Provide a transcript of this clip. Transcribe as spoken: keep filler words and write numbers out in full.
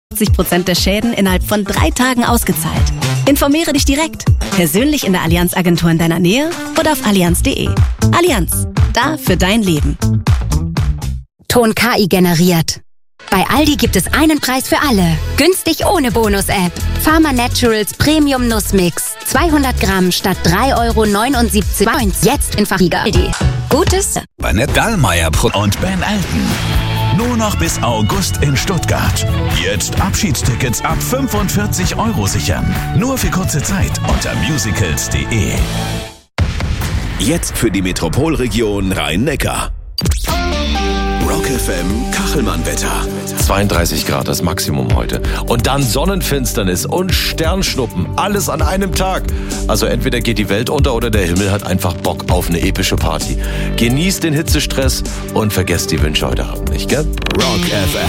fünfzig Prozent der Schäden innerhalb von drei Tagen ausgezahlt. Informiere dich direkt. Persönlich in der Allianz-Agentur in deiner Nähe oder auf allianz punkt de. Allianz. Da für dein Leben. Ton K I generiert. Bei Aldi gibt es einen Preis für alle. Günstig ohne Bonus-App. Pharma Naturals Premium Nussmix. zweihundert Gramm statt drei Euro neunundsiebzig. Jetzt in Fachliga. Aldi. Gutes. Annette Gallmeier und Ben Alten. Nur noch bis August in Stuttgart. Jetzt Abschiedstickets ab fünfundvierzig Euro sichern. Nur für kurze Zeit unter musicals punkt de. Jetzt für die Metropolregion Rhein-Neckar. Rock F M Kachelmann-Wetter. zweiunddreißig Grad das Maximum heute. Und dann Sonnenfinsternis und Sternschnuppen. Alles an einem Tag. Also entweder geht die Welt unter oder der Himmel hat einfach Bock auf eine epische Party. Genießt den Hitzestress und vergesst die Wünsche heute Abend nicht, gell? Rock F M.